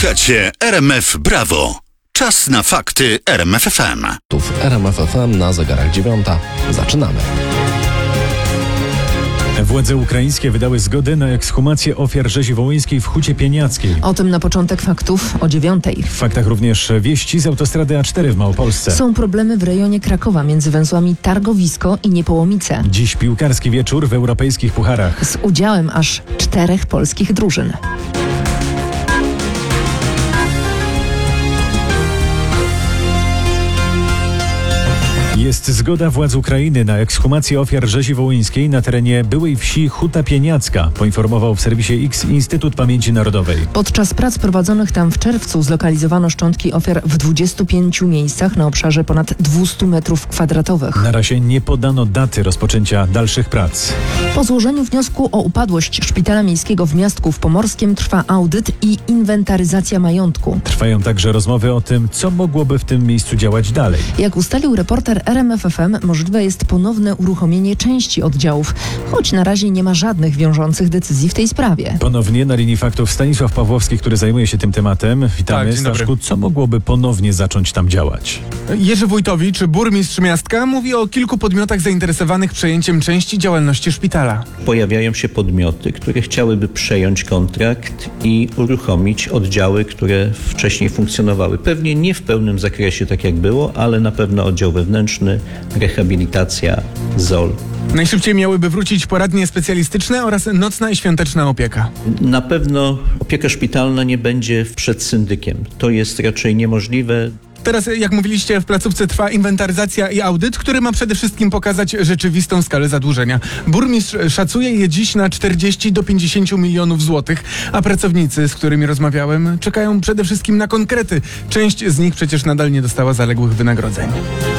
Słuchacie RMF Brawo. Czas na fakty RMF FM. Tu w RMF FM na zegarach 9. Zaczynamy. Władze ukraińskie wydały zgodę na ekshumację ofiar rzezi wołyńskiej w Hucie Pieniackiej. O tym na początek faktów o 9. W faktach również wieści z autostrady A4 w Małopolsce. Są problemy w rejonie Krakowa między węzłami Targowisko i Niepołomice. Dziś piłkarski wieczór w europejskich pucharach. Z udziałem aż 4 polskich drużyn. Jest zgoda władz Ukrainy na ekshumację ofiar rzezi wołyńskiej na terenie byłej wsi Huta Pieniacka, poinformował w serwisie X Instytut Pamięci Narodowej. Podczas prac prowadzonych tam w czerwcu zlokalizowano szczątki ofiar w 25 miejscach na obszarze ponad 200 m2. Na razie nie podano daty rozpoczęcia dalszych prac. Po złożeniu wniosku o upadłość Szpitala Miejskiego w Miastku w Pomorskiem trwa audyt i inwentaryzacja majątku. Trwają także rozmowy o tym, co mogłoby w tym miejscu działać dalej. Jak ustalił reporter RMF FM, możliwe jest ponowne uruchomienie części oddziałów, choć na razie nie ma żadnych wiążących decyzji w tej sprawie. Ponownie na linii faktów Stanisław Pawłowski, który zajmuje się tym tematem. Witamy. Tak, Staszku, co mogłoby ponownie zacząć tam działać? Jerzy Wójtowicz, burmistrz miastka, mówi o kilku podmiotach zainteresowanych przejęciem części działalności szpitala. Pojawiają się podmioty, które chciałyby przejąć kontrakt i uruchomić oddziały, które wcześniej funkcjonowały. Pewnie nie w pełnym zakresie, tak jak było, ale na pewno oddział wewnętrzny, rehabilitacja, ZOL. Najszybciej miałyby wrócić poradnie specjalistyczne oraz nocna i świąteczna opieka. Na pewno opieka szpitalna nie będzie przed syndykiem. To jest raczej niemożliwe. Teraz, jak mówiliście, w placówce trwa inwentaryzacja i audyt, który ma przede wszystkim pokazać rzeczywistą skalę zadłużenia. Burmistrz szacuje je dziś na 40 do 50 milionów złotych, a pracownicy, z którymi rozmawiałem, czekają przede wszystkim na konkrety. Część z nich przecież nadal nie dostała zaległych wynagrodzeń.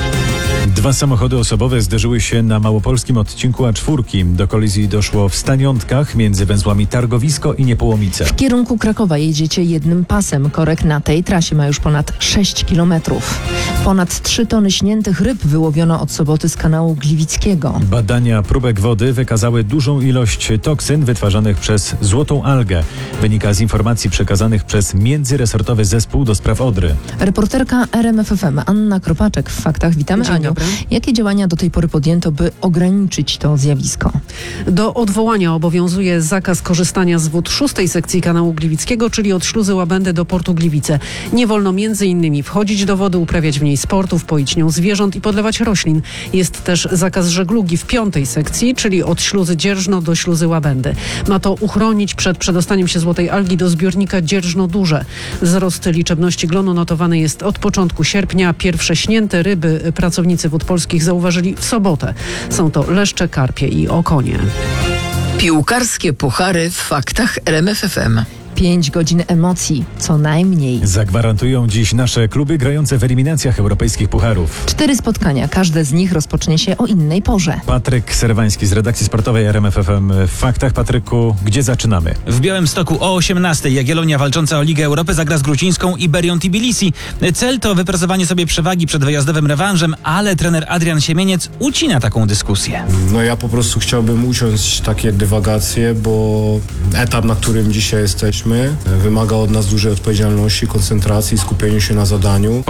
2 samochody osobowe zderzyły się na małopolskim odcinku A4. Do kolizji doszło w Staniątkach między węzłami Targowisko i Niepołomice. W kierunku Krakowa jedziecie jednym pasem. Korek na tej trasie ma już ponad 6 kilometrów. Ponad 3 tony śniętych ryb wyłowiono od soboty z kanału Gliwickiego. Badania próbek wody wykazały dużą ilość toksyn wytwarzanych przez złotą algę. Wynika z informacji przekazanych przez międzyresortowy zespół do spraw Odry. Reporterka RMF FM Anna Kropaczek w Faktach. Witamy, Dzień Aniu. dobry. Jakie działania do tej pory podjęto, by ograniczyć to zjawisko? Do odwołania obowiązuje zakaz korzystania z wód 6. sekcji kanału Gliwickiego, czyli od śluzy Łabędy do portu Gliwice. Nie wolno m.in. wchodzić do wody, uprawiać w niej sportów, poić nią zwierząt i podlewać roślin. Jest też zakaz żeglugi w 5. sekcji, czyli od śluzy Dzierżno do śluzy Łabędy. Ma to uchronić przed przedostaniem się złotej algi do zbiornika Dzierżno-Duże. Wzrost liczebności glonu notowany jest od początku sierpnia. Pierwsze śnięte ryby pracownicy Wód Polskich zauważyli w sobotę. Są to leszcze, karpie i okonie. Piłkarskie puchary w Faktach RMF FM. 5 godzin emocji, co najmniej. Zagwarantują dziś nasze kluby grające w eliminacjach europejskich pucharów. 4 spotkania, każde z nich rozpocznie się o innej porze. Patryk Serwański z redakcji sportowej RMF FM w Faktach. Patryku, gdzie zaczynamy? W Białymstoku o 18:00 Jagiellonia walcząca o Ligę Europy zagra z gruzińską Iberią Tbilisi. Cel to wypracowanie sobie przewagi przed wyjazdowym rewanżem, ale trener Adrian Siemieniec ucina taką dyskusję. No ja po prostu chciałbym uciąć takie dywagacje, bo etap, na którym dzisiaj jesteśmy, wymaga od nas dużej odpowiedzialności, koncentracji, skupieniu się na zadaniu.